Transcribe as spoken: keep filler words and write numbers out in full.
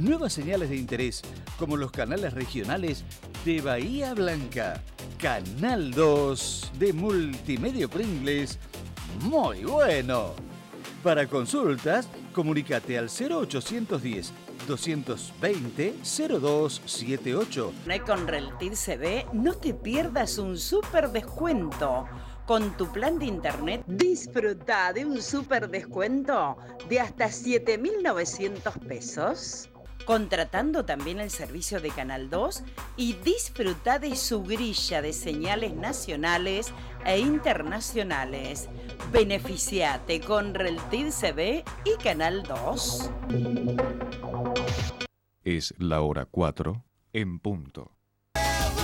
nuevas señales de interés, como los canales regionales de Bahía Blanca. Canal dos de Multimedia Pringles, muy bueno. Para consultas, comunícate al cero ochocientos diez, doscientos veinte, cero dos setenta y ocho. Con Reltir C V no te pierdas un súper descuento. Con tu plan de internet disfruta de un súper descuento de hasta siete mil novecientos pesos. Contratando también el servicio de Canal dos y disfruta de su grilla de señales nacionales e internacionales. Beneficiate con Reltir C V y Canal dos. Es la hora cuatro en punto.